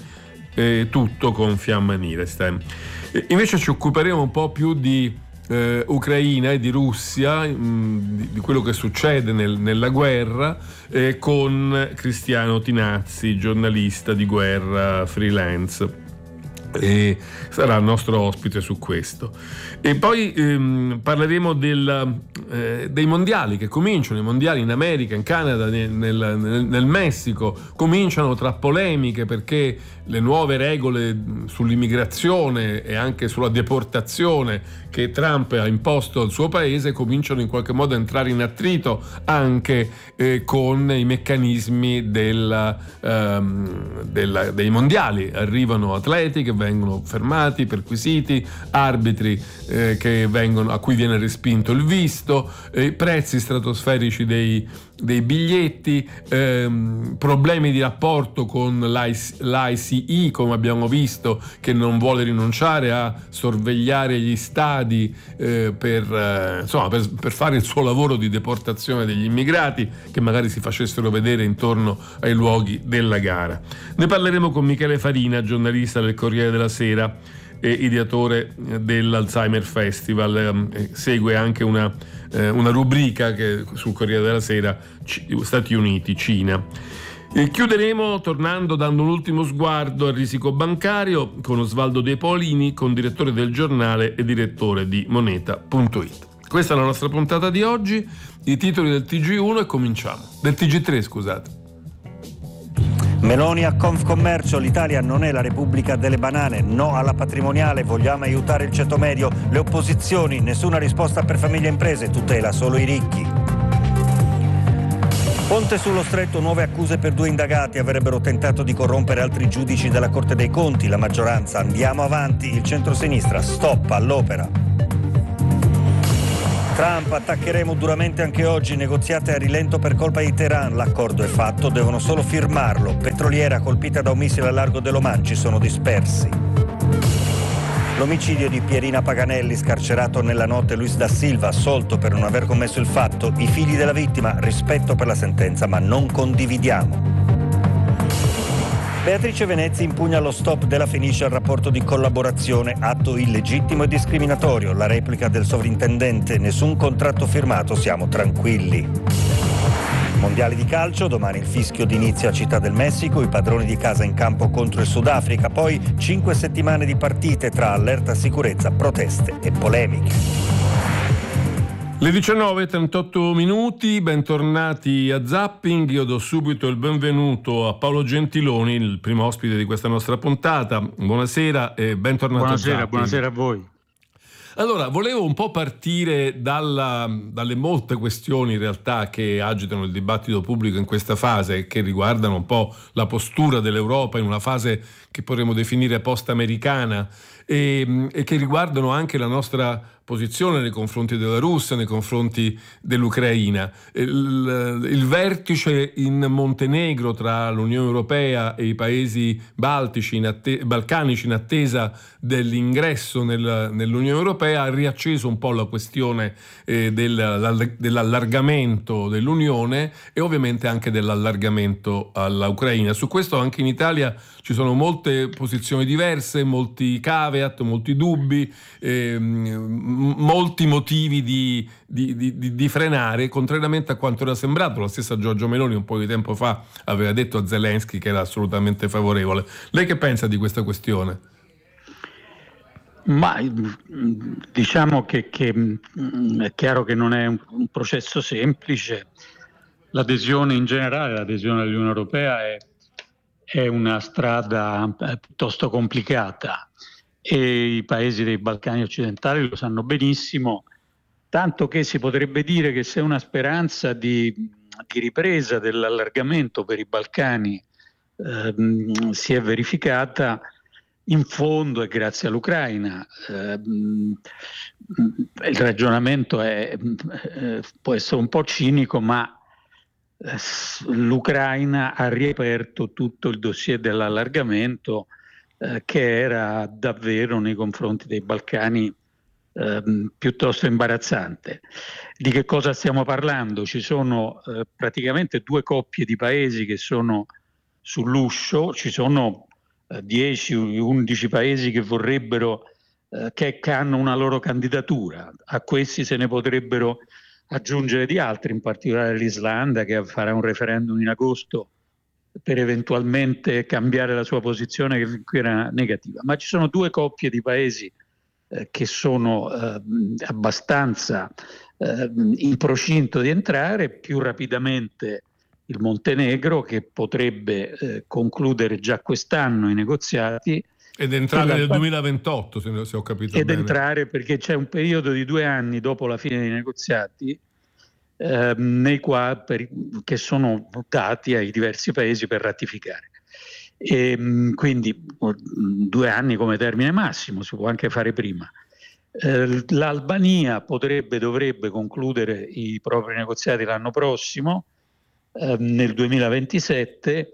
tutto con Fiamma Nielsen. Invece ci occuperemo un po' più di Ucraina e di Russia, di quello che succede nella guerra, con Cristiano Tinazzi, giornalista di guerra freelance, e sarà il nostro ospite su questo. E poi parleremo dei mondiali che cominciano, i mondiali in America, in Canada, nel Messico, cominciano tra polemiche perché le nuove regole sull'immigrazione e anche sulla deportazione che Trump ha imposto al suo paese cominciano in qualche modo a entrare in attrito anche con i meccanismi dei mondiali. Arrivano atleti che vengono fermati, perquisiti, arbitri a cui viene respinto il visto, prezzi stratosferici dei biglietti, problemi di rapporto con l'ICE, come abbiamo visto, che non vuole rinunciare a sorvegliare gli stadi per fare il suo lavoro di deportazione degli immigrati che magari si facessero vedere intorno ai luoghi della gara. Ne parleremo con Michele Farina, giornalista del Corriere della Sera e ideatore dell'Alzheimer Festival. Segue anche una rubrica che sul Corriere della Sera, Stati Uniti, Cina. Chiuderemo dando un ultimo sguardo al risico bancario con Osvaldo De Paolini, condirettore del Giornale e direttore di Moneta.it. Questa è la nostra puntata di oggi, i titoli del TG1 e cominciamo. Del TG3, scusate. Meloni a Confcommercio, l'Italia non è la Repubblica delle banane, no alla patrimoniale, vogliamo aiutare il ceto medio, le opposizioni, nessuna risposta per famiglie e imprese, tutela solo i ricchi. Ponte sullo Stretto, nuove accuse per 2 indagati, avrebbero tentato di corrompere altri giudici della Corte dei Conti, la maggioranza andiamo avanti, il centrosinistra stop all'opera. Trump, attaccheremo duramente anche oggi, negoziate a rilento per colpa di Teheran, l'accordo è fatto, devono solo firmarlo, petroliera colpita da un missile a largo dell'Oman, ci sono dispersi. L'omicidio di Pierina Paganelli, scarcerato nella notte Luis da Silva, assolto per non aver commesso il fatto, i figli della vittima, rispetto per la sentenza ma non condividiamo. Beatrice Venezzi impugna lo stop della Fenice al rapporto di collaborazione, atto illegittimo e discriminatorio, la replica del sovrintendente, nessun contratto firmato, siamo tranquilli. Mondiali di calcio, domani il fischio d'inizio a Città del Messico, i padroni di casa in campo contro il Sudafrica, poi 5 settimane di partite tra allerta sicurezza, proteste e polemiche. Le 19:38 minuti, bentornati a Zapping. Io do subito il benvenuto a Paolo Gentiloni, il primo ospite di questa nostra puntata. Buonasera e bentornato a Zapping. Buonasera a voi. Allora, volevo un po' partire dalle molte questioni in realtà che agitano il dibattito pubblico in questa fase, che riguardano un po' la postura dell'Europa in una fase che potremmo definire post-americana e che riguardano anche la nostra posizione nei confronti della Russia, nei confronti dell'Ucraina. Il vertice in Montenegro tra l'Unione Europea e i paesi balcanici in attesa dell'ingresso nell'Unione Europea ha riacceso un po' la questione dell'allargamento dell'Unione e ovviamente anche dell'allargamento all'Ucraina. Su questo anche in Italia ci sono molte posizioni diverse, molti caveat, molti dubbi, molti motivi di frenare, contrariamente a quanto era sembrato. La stessa Giorgia Meloni un po' di tempo fa aveva detto a Zelensky che era assolutamente favorevole. Lei che pensa di questa questione? Ma diciamo che è chiaro che non è un processo semplice. L'adesione in generale, l'adesione all'Unione Europea è una strada piuttosto complicata e i paesi dei Balcani occidentali lo sanno benissimo, tanto che si potrebbe dire che se una speranza di ripresa dell'allargamento per i Balcani si è verificata, in fondo è grazie all'Ucraina. Il ragionamento può essere un po' cinico, ma l'Ucraina ha riaperto tutto il dossier dell'allargamento che era davvero nei confronti dei Balcani piuttosto imbarazzante. Di che cosa stiamo parlando? Ci sono praticamente 2 coppie di paesi che sono sull'uscio, ci sono 10-11 paesi che vorrebbero che hanno una loro candidatura, a questi se ne potrebbero aggiungere di altri, in particolare l'Islanda che farà un referendum in agosto per eventualmente cambiare la sua posizione che fin qui era negativa. Ma ci sono 2 coppie di paesi che sono abbastanza in procinto di entrare, più rapidamente il Montenegro, che potrebbe concludere già quest'anno i negoziati. Ed entrare nel 2028, se ho capito bene. Ed entrare perché c'è un periodo di 2 anni dopo la fine dei negoziati che sono dati ai diversi paesi per ratificare. e quindi 2 anni come termine massimo, si può anche fare prima. L'Albania dovrebbe concludere i propri negoziati l'anno prossimo, nel 2027,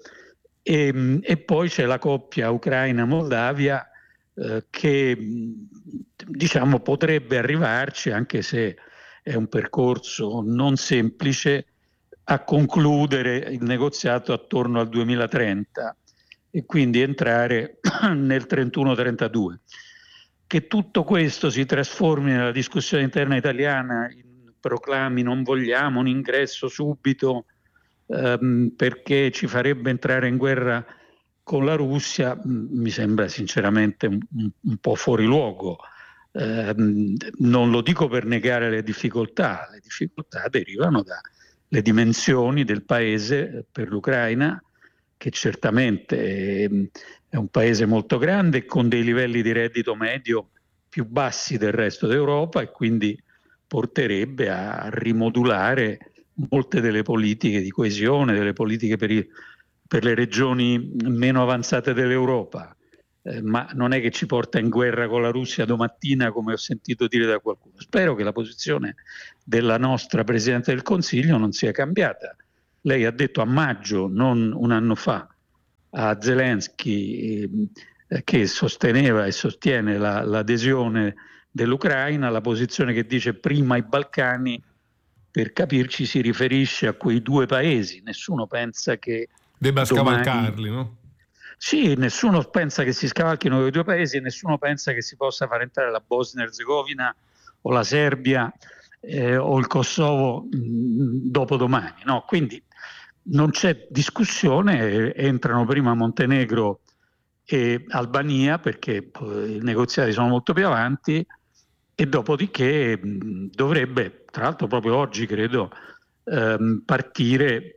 e poi c'è la coppia Ucraina-Moldavia che diciamo potrebbe arrivarci, anche se è un percorso non semplice, a concludere il negoziato attorno al 2030 e quindi entrare nel 31-32. Che tutto questo si trasformi nella discussione interna italiana in proclami non vogliamo un ingresso subito perché ci farebbe entrare in guerra con la Russia, mi sembra sinceramente un po' fuori luogo. Non lo dico per negare le difficoltà derivano dalle dimensioni del paese per l'Ucraina, che certamente è un paese molto grande con dei livelli di reddito medio più bassi del resto d'Europa e quindi porterebbe a rimodulare molte delle politiche di coesione, delle politiche per le regioni meno avanzate dell'Europa. Ma non è che ci porta in guerra con la Russia domattina, come ho sentito dire da qualcuno. Spero che la posizione della nostra Presidente del Consiglio non sia cambiata. Lei ha detto a maggio, non un anno fa, a Zelensky, che sosteneva e sostiene l'adesione dell'Ucraina, la posizione che dice prima i Balcani, per capirci si riferisce a quei 2 paesi. Nessuno pensa che debba scavalcarli, no? Sì, nessuno pensa che si scavalchino quei 2 paesi e nessuno pensa che si possa far entrare la Bosnia e Erzegovina o la Serbia o il Kosovo dopodomani, no? Quindi non c'è discussione, entrano prima Montenegro e Albania perché i negoziati sono molto più avanti e dopodiché dovrebbe, tra l'altro proprio oggi credo, partire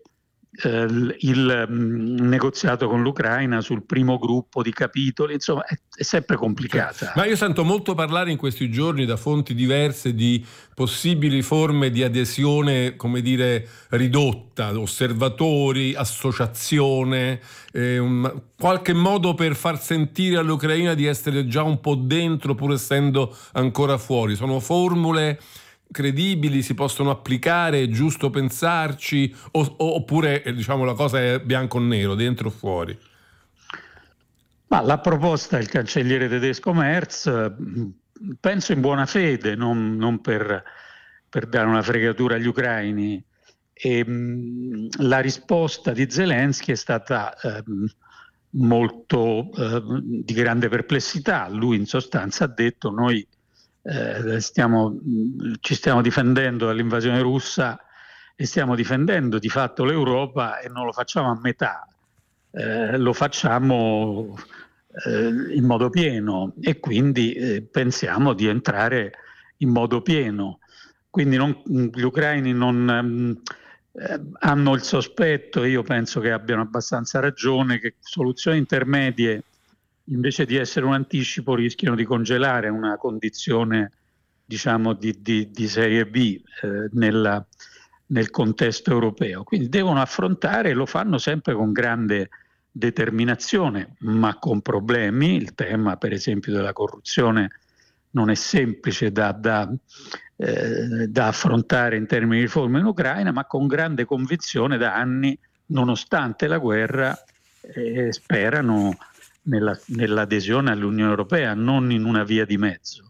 il negoziato con l'Ucraina sul primo gruppo di capitoli, insomma è sempre complicata. Ma io sento molto parlare in questi giorni da fonti diverse di possibili forme di adesione, come dire, ridotta, osservatori, associazione, qualche modo per far sentire all'Ucraina di essere già un po' dentro pur essendo ancora fuori. Sono formule credibili, si possono applicare, è giusto pensarci oppure diciamo la cosa è bianco o nero, dentro o fuori? Ma l'ha proposta il cancelliere tedesco Merz, penso in buona fede, non per dare una fregatura agli ucraini. E la risposta di Zelensky è stata molto di grande perplessità. Lui in sostanza ha detto noi ci stiamo difendendo dall'invasione russa e stiamo difendendo di fatto l'Europa e non lo facciamo a metà, lo facciamo in modo pieno e quindi pensiamo di entrare in modo pieno. Quindi gli ucraini non hanno il sospetto, e io penso che abbiano abbastanza ragione, che soluzioni intermedie invece di essere un anticipo rischiano di congelare una condizione diciamo di serie B nel contesto europeo. Quindi devono affrontare, e lo fanno sempre con grande determinazione, ma con problemi. Il tema per esempio della corruzione non è semplice da affrontare in termini di riforme in Ucraina, ma con grande convinzione da anni, nonostante la guerra, sperano nell'adesione all'Unione Europea, non in una via di mezzo.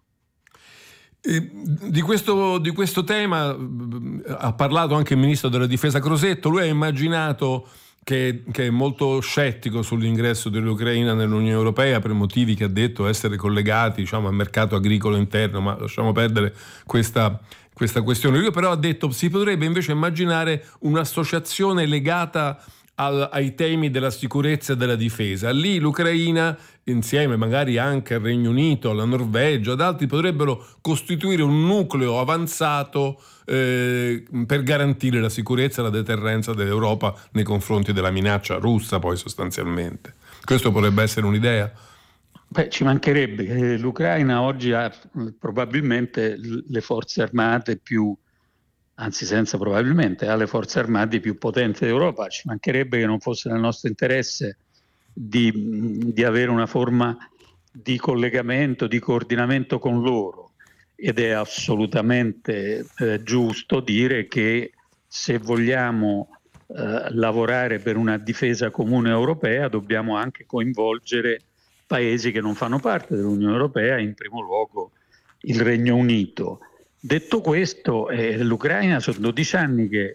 Di questo tema ha parlato anche il ministro della difesa Crosetto. Lui ha immaginato che è molto scettico sull'ingresso dell'Ucraina nell'Unione Europea per motivi che ha detto essere collegati, diciamo, al mercato agricolo interno, ma lasciamo perdere questa questione. Lui però ha detto si potrebbe invece immaginare un'associazione legata ai temi della sicurezza e della difesa. Lì l'Ucraina, insieme magari anche al Regno Unito, alla Norvegia, ad altri, potrebbero costituire un nucleo avanzato per garantire la sicurezza e la deterrenza dell'Europa nei confronti della minaccia russa, poi sostanzialmente. Questo potrebbe essere un'idea? Beh, ci mancherebbe. L'Ucraina oggi ha probabilmente le forze armate più, anzi senza probabilmente, ha le forze armate più potenti d'Europa. Ci mancherebbe che non fosse nel nostro interesse di avere una forma di collegamento, di coordinamento con loro, ed è assolutamente giusto dire che se vogliamo lavorare per una difesa comune europea dobbiamo anche coinvolgere paesi che non fanno parte dell'Unione Europea, in primo luogo il Regno Unito. Detto questo, l'Ucraina sono 12 anni che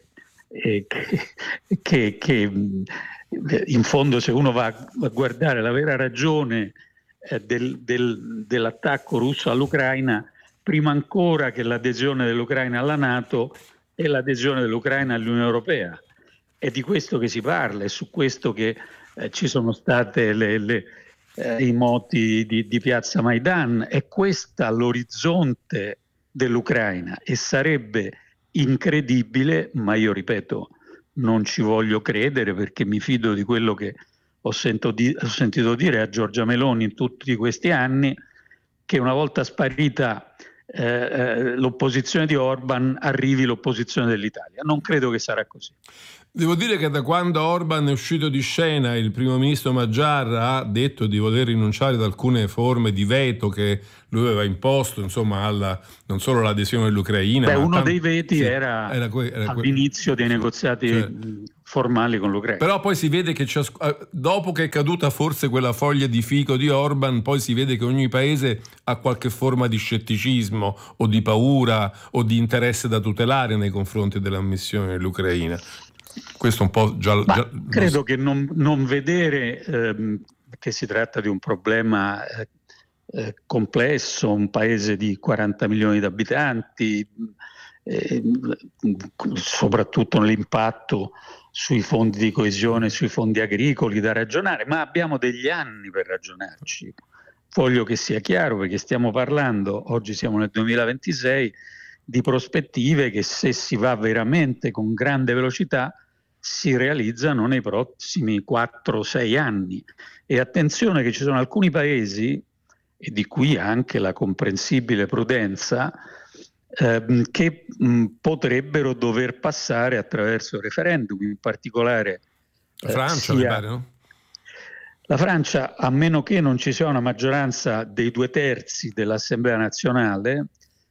in fondo, se uno va a guardare la vera ragione dell'attacco russo all'Ucraina, prima ancora che l'adesione dell'Ucraina alla NATO, è l'adesione dell'Ucraina all'Unione Europea. È di questo che si parla, è su questo che ci sono state i moti di Piazza Maidan. È questa l'orizzonte dell'Ucraina, e sarebbe incredibile, ma io ripeto, non ci voglio credere perché mi fido di quello che ho sentito dire a Giorgia Meloni in tutti questi anni, che una volta sparita l'opposizione di Orban arrivi l'opposizione dell'Italia. Non credo che sarà così. Devo dire che da quando Orban è uscito di scena, il primo ministro Magyar ha detto di voler rinunciare ad alcune forme di veto che lui aveva imposto, insomma, non solo all'adesione dell'Ucraina. Beh, uno dei veti era all'inizio dei negoziati formali con l'Ucraina. Però poi si vede che dopo che è caduta forse quella foglia di fico di Orban, poi si vede che ogni paese ha qualche forma di scetticismo o di paura o di interesse da tutelare nei confronti dell'ammissione dell'Ucraina. Questo un po' credo che non vedere che si tratta di un problema complesso, un paese di 40 milioni di abitanti, soprattutto l'impatto sui fondi di coesione, sui fondi agricoli, da ragionare, ma abbiamo degli anni per ragionarci. Voglio che sia chiaro, perché stiamo parlando, oggi siamo nel 2026, di prospettive che, se si va veramente con grande velocità, si realizzano nei prossimi 4-6 anni. E attenzione che ci sono alcuni paesi, e di qui anche la comprensibile prudenza, che potrebbero dover passare attraverso referendum, in particolare la Francia, mi pare, no? La Francia, a meno che non ci sia una maggioranza dei 2/3 dell'Assemblea nazionale,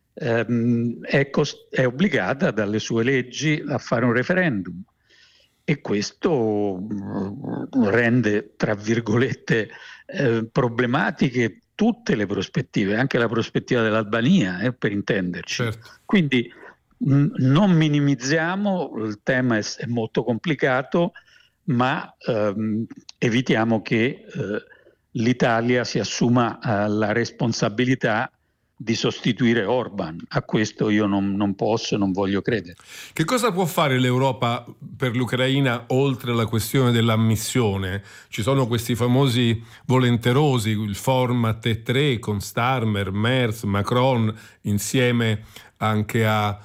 è obbligata dalle sue leggi a fare un referendum, e questo rende, tra virgolette, problematiche tutte le prospettive, anche la prospettiva dell'Albania, per intenderci. Certo. Quindi non minimizziamo, il tema è molto complicato, ma evitiamo che l'Italia si assuma la responsabilità di sostituire Orban. A questo io non posso e non voglio credere. Che cosa può fare l'Europa per l'Ucraina oltre alla questione dell'ammissione? Ci sono questi famosi volenterosi, il format E3 con Starmer, Merz, Macron, insieme anche al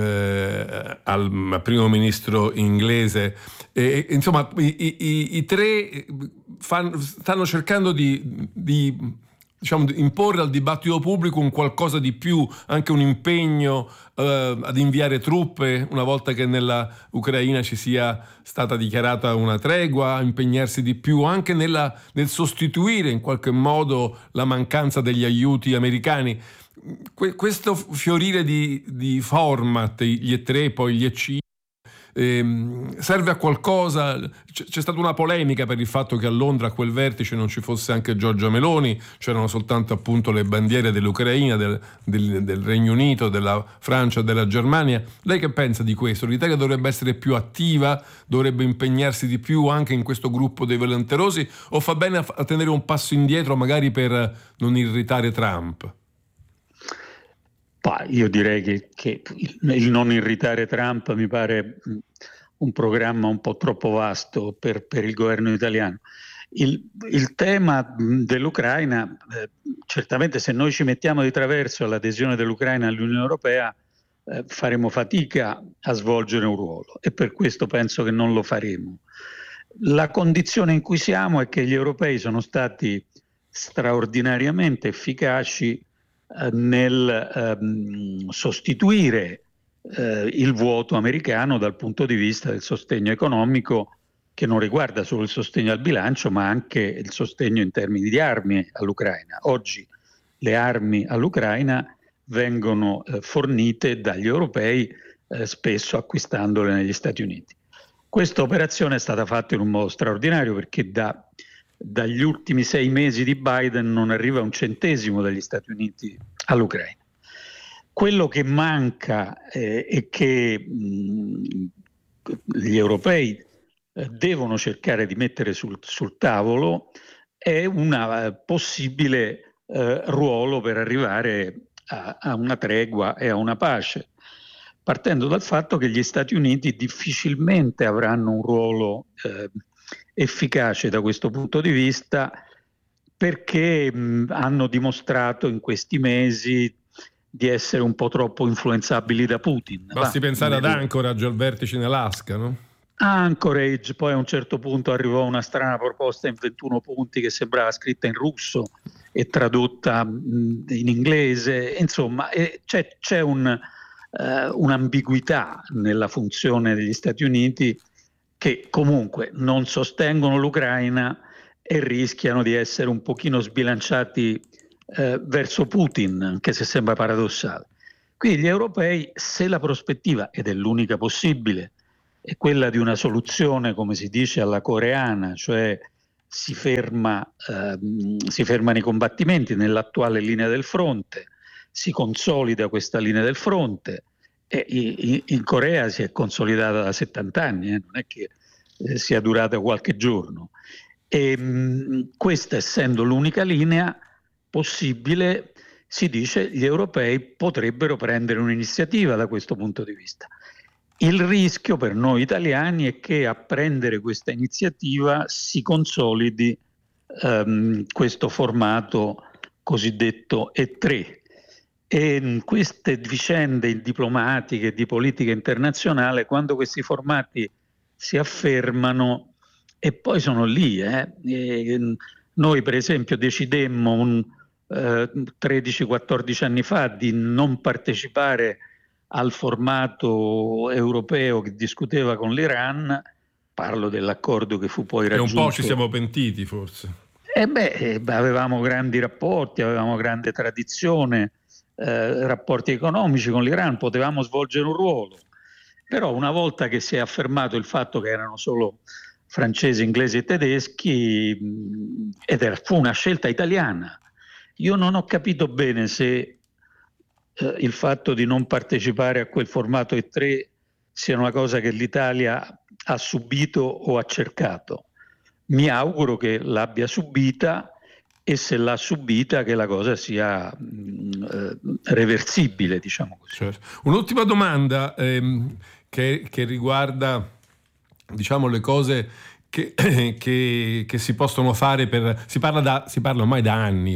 primo ministro inglese. Insomma, i tre stanno cercando di imporre al dibattito pubblico un qualcosa di più, anche un impegno ad inviare truppe una volta che nella Ucraina ci sia stata dichiarata una tregua, impegnarsi di più anche nel sostituire in qualche modo la mancanza degli aiuti americani. Questo fiorire di format, gli E3, poi gli E5, serve a qualcosa? C'è stata una polemica per il fatto che a Londra a quel vertice non ci fosse anche Giorgia Meloni, c'erano soltanto appunto le bandiere dell'Ucraina, del Regno Unito, della Francia, della Germania. Lei che pensa di questo? L'Italia dovrebbe essere più attiva, dovrebbe impegnarsi di più anche in questo gruppo dei volenterosi, o fa bene a tenere un passo indietro magari per non irritare Trump? Io direi che il non irritare Trump mi pare un programma un po' troppo vasto per il governo italiano. Il tema dell'Ucraina, certamente se noi ci mettiamo di traverso all'adesione dell'Ucraina all'Unione Europea, faremo fatica a svolgere un ruolo, e per questo penso che non lo faremo. La condizione in cui siamo è che gli europei sono stati straordinariamente efficaci nel sostituire il vuoto americano dal punto di vista del sostegno economico che non riguarda solo il sostegno al bilancio, ma anche il sostegno in termini di armi all'Ucraina. Oggi le armi all'Ucraina vengono fornite dagli europei, spesso acquistandole negli Stati Uniti. Questa operazione è stata fatta in un modo straordinario, perché dagli ultimi 6 mesi di Biden non arriva un centesimo dagli Stati Uniti all'Ucraina. Quello che manca e che gli europei devono cercare di mettere sul tavolo è un possibile ruolo per arrivare a una tregua e a una pace, partendo dal fatto che gli Stati Uniti difficilmente avranno un ruolo efficace da questo punto di vista, perché hanno dimostrato in questi mesi di essere un po' troppo influenzabili da Putin. Basti pensare ad Anchorage, al vertice in Alaska, no? Anchorage, poi a un certo punto arrivò una strana proposta in 21 punti che sembrava scritta in russo e tradotta in inglese. Insomma, c'è un'ambiguità nella funzione degli Stati Uniti, che comunque non sostengono l'Ucraina e rischiano di essere un pochino sbilanciati verso Putin, anche se sembra paradossale. Quindi gli europei, se la prospettiva, ed è l'unica possibile, è quella di una soluzione, come si dice, alla coreana, cioè si fermano i combattimenti nell'attuale linea del fronte, si consolida questa linea del fronte, e in Corea si è consolidata da 70 anni, non è che sia durata qualche giorno. E questa, essendo l'unica linea possibile, si dice gli europei potrebbero prendere un'iniziativa da questo punto di vista. Il rischio per noi italiani è che a prendere questa iniziativa si consolidi questo formato cosiddetto E3. E in queste vicende diplomatiche di politica internazionale, quando questi formati si affermano e poi sono lì, noi per esempio decidemmo 13-14 anni fa di non partecipare al formato europeo che discuteva con l'Iran. Parlo dell'accordo che fu poi raggiunto. E un po' ci siamo pentiti, forse. Avevamo grandi rapporti, avevamo grande tradizione, rapporti economici con l'Iran, potevamo svolgere un ruolo. Però una volta che si è affermato il fatto che erano solo francesi, inglesi e tedeschi, fu una scelta italiana. Io non ho capito bene se il fatto di non partecipare a quel formato E3 sia una cosa che l'Italia ha subito o ha cercato. Mi auguro che l'abbia subita, e se l'ha subita che la cosa sia reversibile, diciamo così. Certo. Un'ultima domanda che riguarda, diciamo, le cose che si possono fare si parla ormai da anni,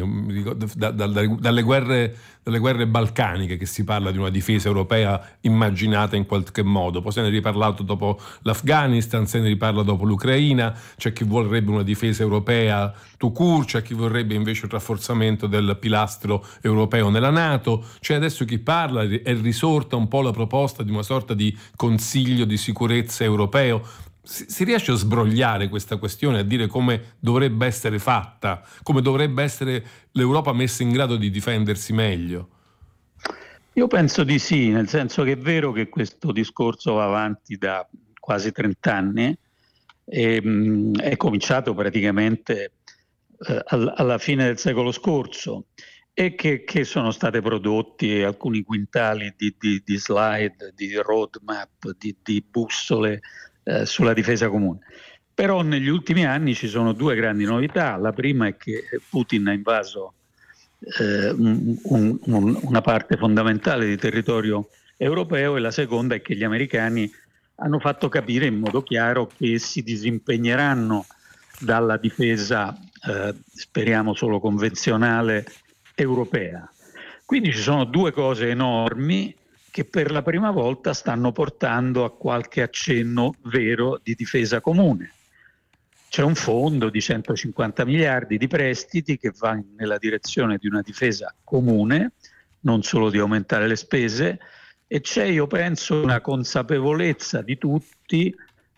dalle guerre balcaniche, che si parla di una difesa europea immaginata in qualche modo. Poi se ne è riparlato dopo l'Afghanistan, se ne riparla dopo l'Ucraina. C'è chi vorrebbe una difesa europea tout court, c'è chi vorrebbe invece il rafforzamento del pilastro europeo nella NATO. C'è adesso chi parla, è risorta un po' la proposta di una sorta di Consiglio di sicurezza europeo. Si riesce a sbrogliare questa questione, a dire come dovrebbe essere fatta, come dovrebbe essere l'Europa messa in grado di difendersi meglio? Io penso di sì, nel senso che è vero che questo discorso va avanti da quasi 30 anni, è cominciato praticamente alla fine del secolo scorso, e che sono state prodotti alcuni quintali di slide, di roadmap, di bussole sulla difesa comune. Però negli ultimi anni ci sono due grandi novità. La prima è che Putin ha invaso una parte fondamentale di territorio europeo, e la seconda è che gli americani hanno fatto capire in modo chiaro che si disimpegneranno dalla difesa, speriamo solo convenzionale, europea. Quindi ci sono due cose enormi che per la prima volta stanno portando a qualche accenno vero di difesa comune. C'è un fondo di 150 miliardi di prestiti che va nella direzione di una difesa comune, non solo di aumentare le spese, e c'è, io penso, una consapevolezza di tutti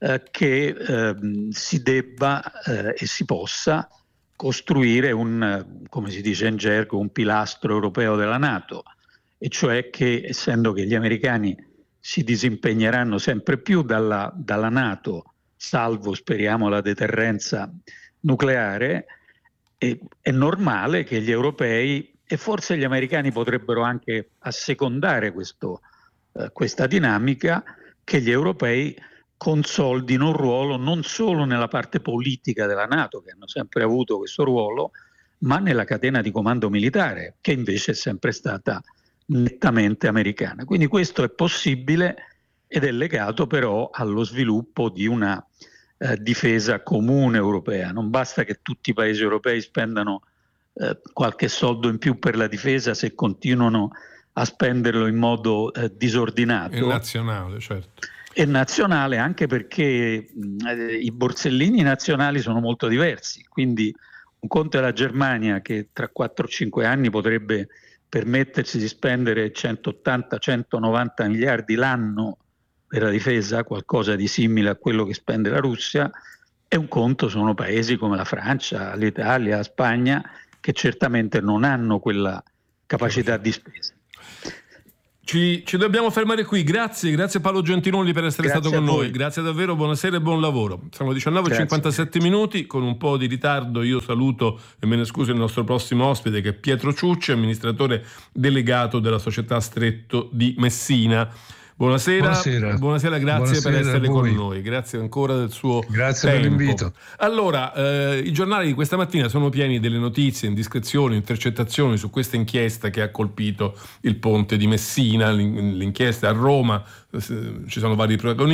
che si debba e si possa costruire come si dice in gergo, un pilastro europeo della NATO, e cioè che, essendo che gli americani si disimpegneranno sempre più dalla NATO, salvo, speriamo, la deterrenza nucleare, è normale che gli europei, e forse gli americani potrebbero anche assecondare questa dinamica, che gli europei consolidino un ruolo non solo nella parte politica della NATO, che hanno sempre avuto questo ruolo, ma nella catena di comando militare, che invece è sempre stata nettamente americana. Quindi questo è possibile ed è legato però allo sviluppo di una difesa comune europea. Non basta che tutti i paesi europei spendano qualche soldo in più per la difesa se continuano a spenderlo in modo disordinato. È nazionale, certo. È nazionale anche perché i borsellini nazionali sono molto diversi, quindi un conto è la Germania, che tra 4-5 anni potrebbe permettersi di spendere 180-190 miliardi l'anno per la difesa, qualcosa di simile a quello che spende la Russia, e un conto sono paesi come la Francia, l'Italia, la Spagna, che certamente non hanno quella capacità di spesa. Ci dobbiamo fermare qui. Grazie Paolo Gentiloni per essere stato con noi. Grazie davvero, buonasera e buon lavoro. Sono 19:57 minuti, con un po' di ritardo io saluto e me ne scuso il nostro prossimo ospite, che è Pietro Ciucci, amministratore delegato della società Stretto di Messina. Buonasera, grazie per essere con noi, grazie ancora del suo tempo. Per l'invito. Allora, i giornali di questa mattina sono pieni delle notizie, indiscrezioni, intercettazioni su questa inchiesta che ha colpito il ponte di Messina, l'inchiesta a Roma, ci sono vari protagonisti.